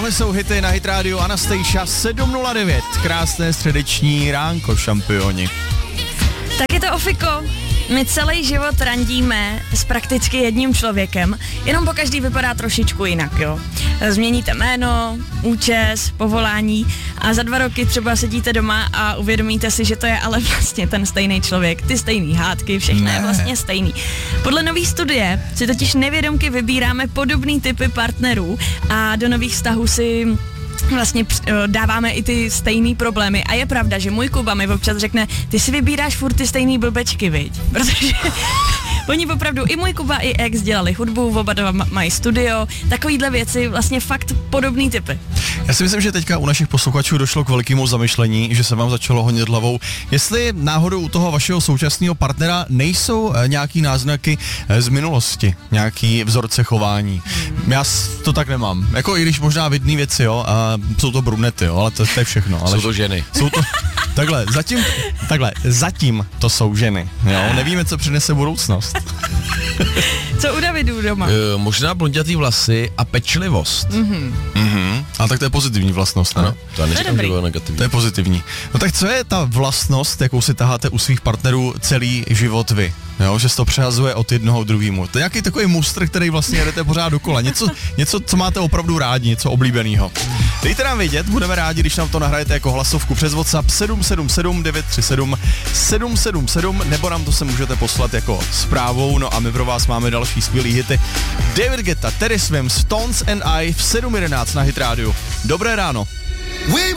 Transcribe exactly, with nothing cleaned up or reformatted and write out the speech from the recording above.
Tohle jsou hity na Hit Radio Anastasia sedm nula devět. Krásné středeční ránko, šampioni. Tak je to ofiko. My celý život randíme s prakticky jedním člověkem, jenom po každý vypadá trošičku jinak, jo. Změníte jméno, účes, povolání a za dva roky třeba sedíte doma a uvědomíte si, že to je ale vlastně ten stejný člověk, ty stejný hádky, všechno ne. je vlastně stejný. Podle nový studie si totiž nevědomky vybíráme podobný typy partnerů a do nových vztahů si vlastně dáváme i ty stejný problémy a je pravda, že můj Kuba mi občas řekne, ty si vybíráš furt ty stejný blbečky, viď? Protože oni opravdu, i můj Kuba, i ex dělali hudbu, oba dva mají studio, takovýhle věci, vlastně fakt podobný typy. Já si myslím, že teďka u našich posluchačů došlo k velkému zamyšlení, že se vám začalo honit hlavou, jestli náhodou u toho vašeho současného partnera nejsou nějaký náznaky z minulosti, nějaký vzorce chování. Já to tak nemám. Jako i když možná vidný věci, jo, a jsou to brunety, jo, ale to, to je všechno. Ale jsou to ženy. Jsou to, takhle, zatím, takhle, zatím to jsou ženy, jo, nevíme, co přinese budoucnost. Co u Davidů doma? Uh, možná blondětý vlasy a pečlivost. Mhm. Mhm. Ale tak to je pozitivní vlastnost, ne? Ano, to neříkám, že bylo negativní. To je pozitivní. No tak co je ta vlastnost, jakou si taháte u svých partnerů celý život vy? Jo, že se to přehazuje od jednoho druhému. To je nějaký takový mustr, který vlastně jedete pořád dokola. Něco, něco, co máte opravdu rádi, něco oblíbeného. Dejte nám vědět, budeme rádi, když nám to nahrajete jako hlasovku přes WhatsApp sedm sedm sedm devět tři sedm sedm sedm sedm, nebo nám to se můžete poslat jako zprávou, no a my pro vás máme další skvělý hity. David Guetta, Terry Swims, Stones and I v sedm jedenáct na Hit Radio. Dobré ráno.